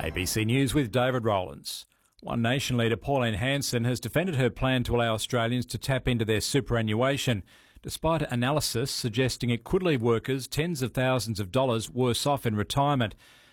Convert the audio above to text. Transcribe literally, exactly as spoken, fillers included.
A B C News with David Rowlands. One Nation leader Pauline Hanson has defended her plan to allow Australians to tap into their superannuation, despite analysis suggesting it could leave workers tens of thousands of dollars worse off in retirement.